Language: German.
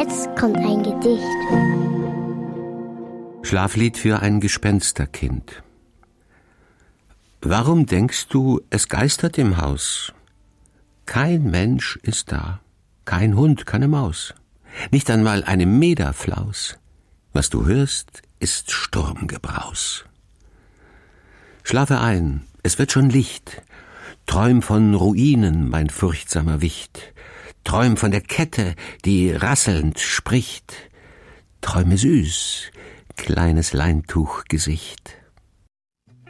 Jetzt kommt ein Gedicht. Schlaflied für ein Gespensterkind. Warum denkst du, es geistert im Haus? Kein Mensch ist da, kein Hund, keine Maus, nicht einmal eine Mederflaus. Was du hörst, ist Sturmgebraus. Schlafe ein, es wird schon Licht. Träum von Ruinen, mein furchtsamer Wicht. Träum von der Kette, die rasselnd spricht. Träume süß, kleines Leintuchgesicht.